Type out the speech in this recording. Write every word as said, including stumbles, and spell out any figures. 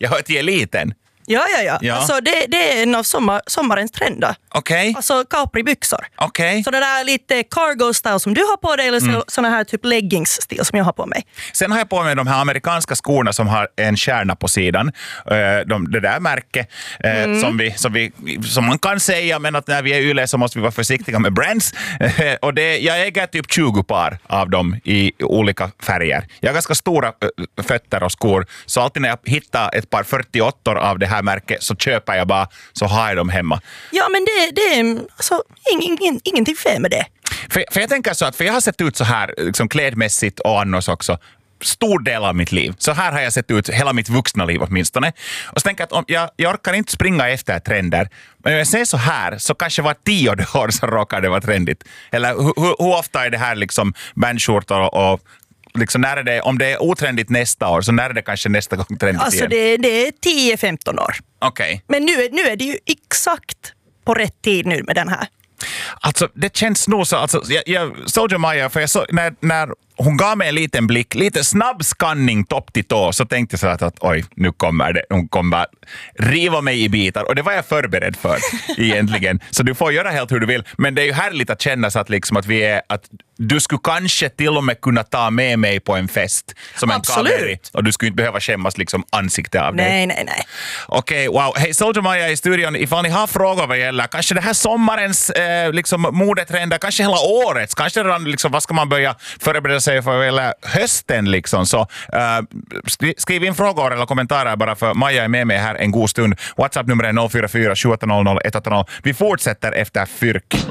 Jag hör till eliten. Ja, ja, ja. Ja. Alltså det, det är en av sommar, sommarens trender. Okej. Okay. Alltså Capri-byxor. Okej. Okay. Så det där lite cargo-style som du har på dig eller så, mm. såna här typ leggings-stil som jag har på mig. Sen har jag på mig de här amerikanska skorna som har en kärna på sidan. De, det där märke mm. som, vi, som, vi, som man kan säga, men att när vi är yle så måste vi vara försiktiga med brands. Och det, jag äger typ tjugo par av dem i olika färger. Jag har ganska stora fötter och skor, så alltid när jag hittar ett par fyrtioåtta av det här märket så köper jag bara, så har jag dem hemma. Ja, men det, det är alltså, ing, ing, ingenting fel med det. För, för jag tänker så att, för jag har sett ut så här liksom klädmässigt och annars också stor del av mitt liv. Så här har jag sett ut hela mitt vuxna liv åtminstone. Och så tänker jag att om jag, jag orkar inte springa efter trender. Men om jag ser så här så kanske var tionde år så råkar det vara trendigt. Eller hur, hur ofta är det här liksom bandskjortor och, och liksom när är det, om det är otrendigt nästa år så när är det kanske nästa gång trendigt alltså igen? Det, det är tio femton år. Okej. Okay. Men nu är, nu är det ju exakt på rätt tid nu med den här. Alltså det känns nog så, alltså, jag, jag, Soldier Maja, för jag så, när, när hon gav mig en liten blick, lite snabb skanning topp till tå, så tänkte jag så att, att oj, nu kommer det, hon kommer riva mig i bitar, och det var jag förberedd för egentligen. Så du får göra helt hur du vill, men det är ju härligt att känna så att, liksom, att vi är, att du skulle kanske till och med kunna ta med mig på en fest som en kaveri, och du skulle inte behöva skämmas liksom ansikte av dig. Nej, nej, nej. Okej, okay, wow. Hej, Soldier Maja i studion, ifall ni har frågor vad gäller kanske det här sommarens eh, liksom modetrender, kanske hela årets, kanske redan liksom, vad ska man börja förbereda sig för eller hösten liksom, så uh, skri- skriv in frågor eller kommentarer bara, för Maja är med mig här en god stund. WhatsApp nummer är noll fyra fyra sju åtta noll noll ett åtta noll. Vi fortsätter efter fyrk.